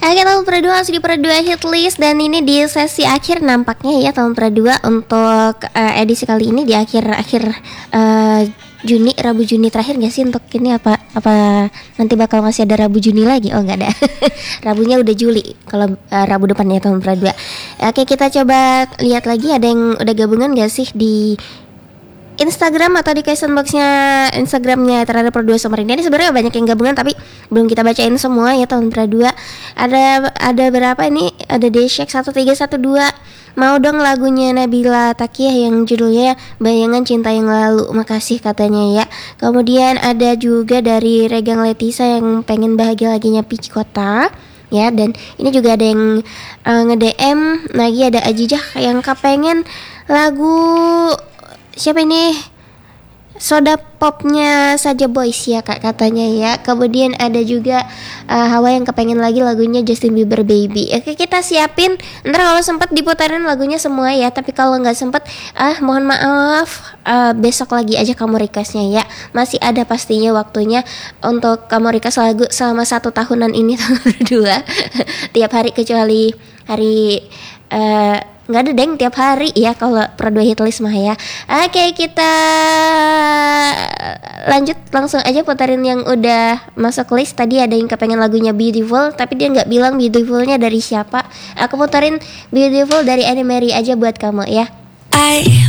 Oke, tahun perdua masih di perdua hit list. Dan ini di sesi akhir nampaknya ya tahun perdua. Untuk edisi kali ini di akhir-akhir Juni, Rabu Juni terakhir gak sih untuk ini apa nanti bakal masih ada Rabu Juni lagi? Oh nggak ada. Rabunya udah Juli kalau Rabu depannya tahun perdua. Oke, kita coba lihat lagi ada yang udah gabungan gak sih di Instagram atau di question boxnya Instagramnya terhadap Perdua Samarinda. Ini sebenarnya banyak yang gabungan tapi belum kita bacain semua ya tahun Perdua. Ada berapa ini? Ada Deshek 1312. Mau dong lagunya Nabila Takiyah yang judulnya Bayangan Cinta Yang Lalu. Makasih katanya ya. Kemudian ada juga dari Regang Letisa yang pengen bahagia laginya Pici Kota. Ya, dan ini juga ada yang nge-DM lagi, ada Ajijah yang kepengen lagu siapa ini? Soda popnya Saja Boys ya kak katanya ya. Kemudian ada juga Hawa yang kepengen lagi lagunya Justin Bieber Baby. Oke, kita siapin. Ntar kalau sempat diputarin lagunya semua ya. Tapi kalau nggak sempat, mohon maaf. Besok lagi aja kamu requestnya ya. Masih ada pastinya waktunya untuk kamu request lagu selama 1 tahunan ini tahun berdua. Tiap hari kecuali hari nggak ada deng tiap hari ya kalau Perdua hit list mah ya. Oke, kita lanjut langsung aja putarin yang udah masuk list. Tadi ada yang kepengen lagunya Beautiful tapi dia nggak bilang Beautifulnya dari siapa. Aku putarin Beautiful dari Anne Mary aja buat kamu ya. I